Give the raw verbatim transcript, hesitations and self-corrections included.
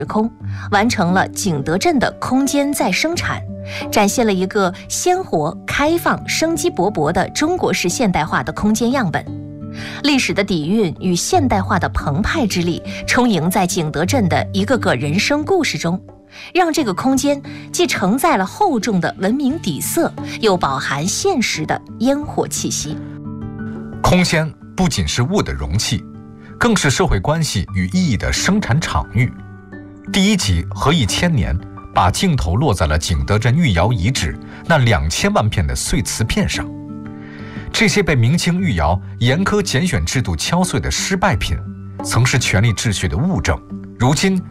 空，完成了景德镇的空间再生产，展现了一个鲜活、开放、生机勃勃的中国式现代化的空间样本。历史的底蕴与现代化的澎湃之力充盈在景德镇的一个个人生故事中，让这个空间既承载了厚重的文明底色，又饱含现实的烟火气息。 空间不仅是物的容器，更是社会关系与意义的生产场域。第一集和一千年把镜头落在了景德镇御窑遗址那两千万片的碎瓷片上，这些被明清御窑严苛拣选制度敲碎的失败品，曾是权力秩序的物证，如今